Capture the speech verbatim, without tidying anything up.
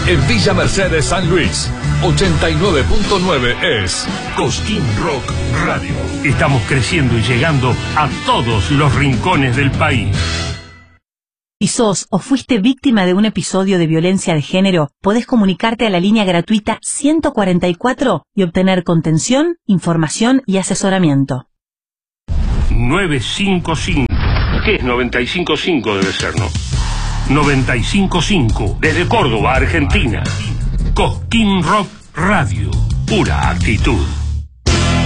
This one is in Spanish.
En Villa Mercedes, San Luis, ochenta y nueve punto nueve es Cosquín Rock Radio. Estamos creciendo y llegando a todos los rincones del país. Si sos o fuiste víctima de un episodio de violencia de género, podés comunicarte a la línea gratuita ciento cuarenta y cuatro y obtener contención, información y asesoramiento. nueve cinco cinco. ¿Qué es noventa y cinco punto cinco? Debe ser, ¿no? noventa y cinco punto cinco. Desde Córdoba, Argentina. Cosquín Rock Radio. Pura actitud.